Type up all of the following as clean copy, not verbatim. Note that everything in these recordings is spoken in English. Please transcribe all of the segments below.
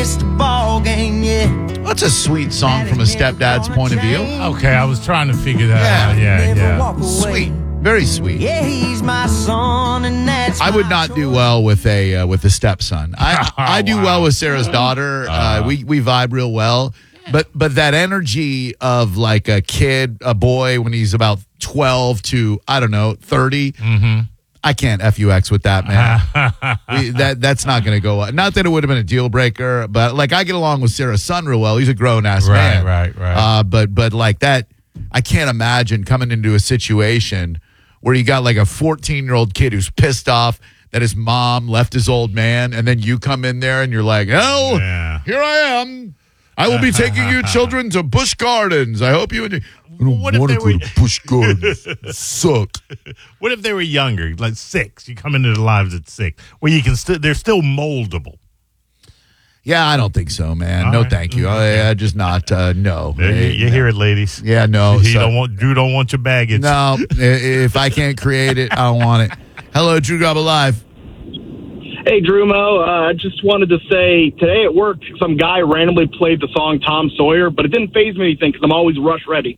It's the ball game, yeah. That's a sweet song from a stepdad's point of view. Okay, I was trying to figure that out. Yeah. Sweet. Very sweet. Yeah, he's my son, and that's I would not do well with a stepson. I do Wow. well with Sarah's daughter. We vibe real well. But that energy of like a kid, a boy when he's about 12 to, I don't know, 30. Mm-hmm. I can't FUX with that, man. That's not going to go well. Not that it would have been a deal breaker, but like I get along with Sarah's son real well. He's a grown ass man. Right. But like that, I can't imagine coming into a situation where you got like a 14-year-old kid who's pissed off that his mom left his old man, and then you come in there and you're like, hell, Here I am. I will be taking you children to Busch Gardens. I hope you enjoy. I don't What if want they to go were- to Busch Gardens. Suck. What if they were younger, like 6? You come into their lives at 6, where you can they're still moldable. Yeah, I don't think so, man. All No, right. thank you. I just not. No. You hear it, ladies. Yeah, no. You don't want your baggage. No, if I can't create it, I don't want it. Hello, Drew Gobble Live. Hey, Drumo, I just wanted to say today at work, some guy randomly played the song Tom Sawyer, but it didn't faze me anything because I'm always rush ready.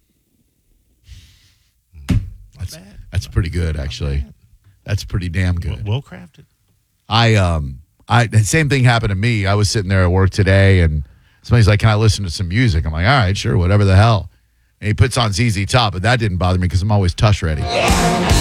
That's pretty good, actually. That's pretty damn good. Well crafted. The same thing happened to me. I was sitting there at work today, and somebody's like, "Can I listen to some music?" I'm like, "All right, sure, whatever the hell." And he puts on ZZ Top, but that didn't bother me because I'm always tush ready.